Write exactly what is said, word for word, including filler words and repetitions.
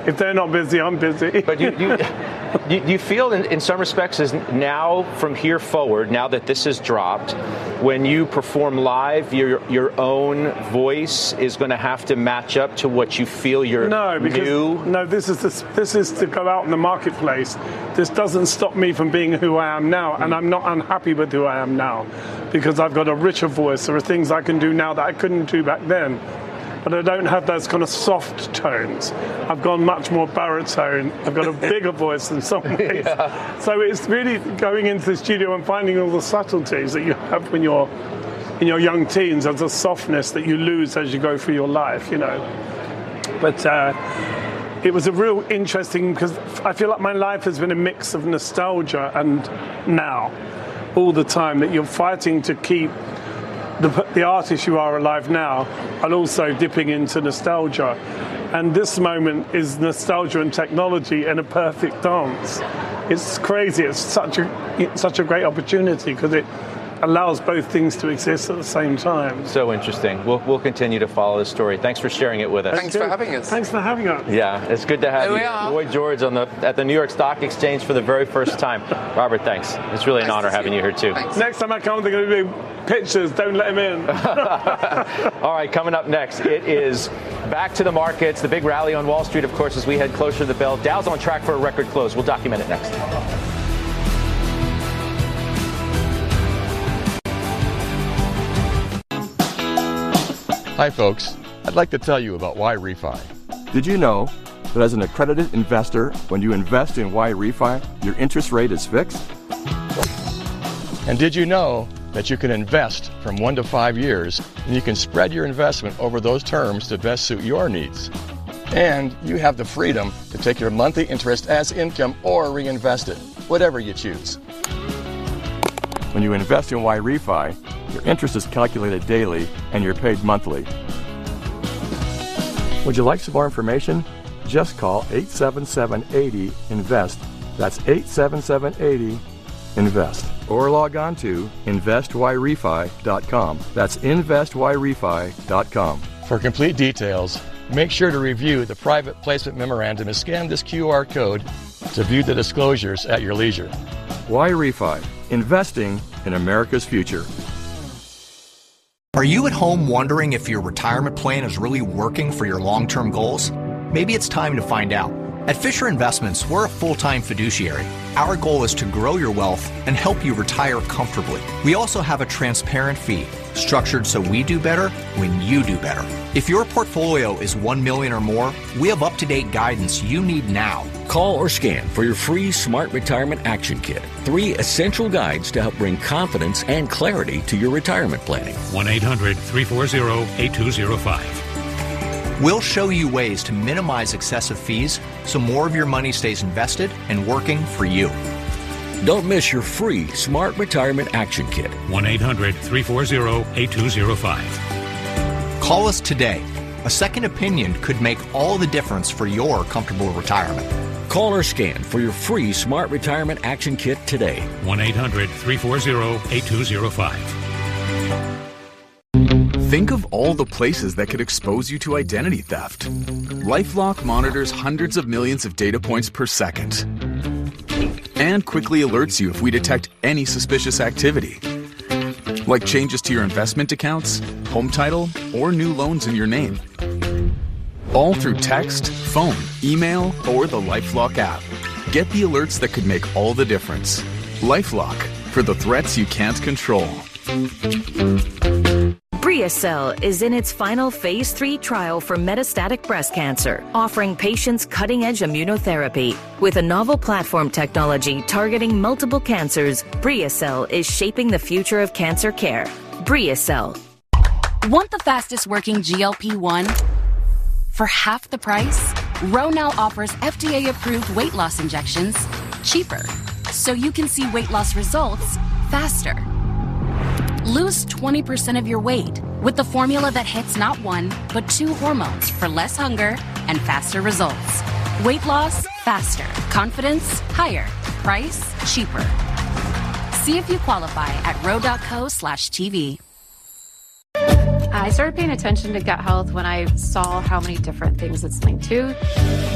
If they're not busy, I'm busy. But you, you, you, you feel in, in some respects is now from here forward, now that this has dropped, when you perform live, your your own voice is going to have to match up to what you feel you're no, because, new? No, this is this, this is to go out in the marketplace. This doesn't stop me from being who I am now, and I'm not unhappy with who I am now, because I've got a richer voice. There are things I can do now that I couldn't do back then. But I don't have those kind of soft tones. I've gone much more baritone. I've got a bigger voice in some ways. Yeah. So it's really going into the studio and finding all the subtleties that you have when you're in your young teens. There's a softness that you lose as you go through your life, you know. But uh, it was a real interesting, because I feel like my life has been a mix of nostalgia and now, all the time, that you're fighting to keep The, the artist you are alive now, and also dipping into nostalgia. And this moment is nostalgia and technology in a perfect dance. It's crazy. It's such a it's such a great opportunity because it allows both things to exist at the same time. So interesting. We'll we'll continue to follow this story. Thanks for sharing it with us. Thanks for having us. Thanks for having us. Yeah, it's good to have Here you. we are. Lloyd George on the at the New York Stock Exchange for the very first time. Robert, thanks. It's really an Nice honor to see having you you. here too. Thanks. Next time I come, they're going to be pictures. Don't let him in. All right, coming up next, it is back to the markets. The big rally on Wall Street, of course, as we head closer to the bell. Dow's on track for a record close. We'll document it next. Hi, folks. I'd like to tell you about Y-Refi. Did you know that as an accredited investor, when you invest in Y-Refi, your interest rate is fixed? And did you know that you can invest from one to five years, and you can spread your investment over those terms to best suit your needs? And you have the freedom to take your monthly interest as income or reinvest it, whatever you choose. When you invest in Y-Refi, your interest is calculated daily and you're paid monthly. Would you like some more information? Just call eight seven seven, eight zero, INVEST. That's eight seven seven, eight zero, INVEST. Or log on to invest y refi dot com. That's invest y refi dot com. For complete details, make sure to review the private placement memorandum and scan this Q R code to view the disclosures at your leisure. Y-Refi, investing in America's future. Are you at home wondering if your retirement plan is really working for your long-term goals? Maybe it's time to find out. At Fisher Investments, we're a full-time fiduciary. Our goal is to grow your wealth and help you retire comfortably. We also have a transparent fee, structured so we do better when you do better. If your portfolio is one million dollars or more, we have up-to-date guidance you need now. Call or scan for your free Smart Retirement Action Kit. Three essential guides to help bring confidence and clarity to your retirement planning. one eight hundred, three four zero, eight two zero five. We'll show you ways to minimize excessive fees so more of your money stays invested and working for you. Don't miss your free Smart Retirement Action Kit. one eight hundred, three four zero, eight two zero five. Call us today. A second opinion could make all the difference for your comfortable retirement. Call or scan for your free Smart Retirement Action Kit today. one eight hundred, three four zero, eight two zero five. Think of all the places that could expose you to identity theft. LifeLock monitors hundreds of millions of data points per second and quickly alerts you if we detect any suspicious activity, like changes to your investment accounts, home title, or new loans in your name. All through text, phone, email, or the LifeLock app. Get the alerts that could make all the difference. LifeLock, for the threats you can't control. BriaCell is in its final phase three trial for metastatic breast cancer, offering patients cutting-edge immunotherapy. With a novel platform technology targeting multiple cancers, BriaCell is shaping the future of cancer care. BriaCell. Want the fastest working G L P one? For half the price, Ro now offers F D A-approved weight loss injections cheaper, so you can see weight loss results faster. Lose twenty percent of your weight with the formula that hits not one, but two hormones for less hunger and faster results. Weight loss, faster. Confidence, higher. Price, cheaper. See if you qualify at ro.co slash TV. I started paying attention to gut health when I saw how many different things it's linked to.